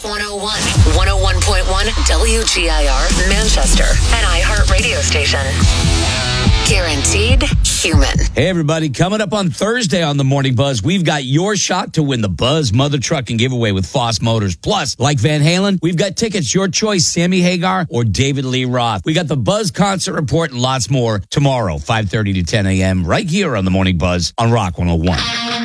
101, 101.1 WGIR, Manchester, an iHeart radio station. Guaranteed human. Hey, everybody. Coming up on Thursday on the Morning Buzz, we've got your shot to win the Buzz Mother Trucking giveaway with Foss Motors. Plus, like Van Halen, we've got tickets, your choice, Sammy Hagar or David Lee Roth. We got the Buzz Concert Report and lots more tomorrow, 5:30 to 10 a.m. right here on the Morning Buzz on Rock 101.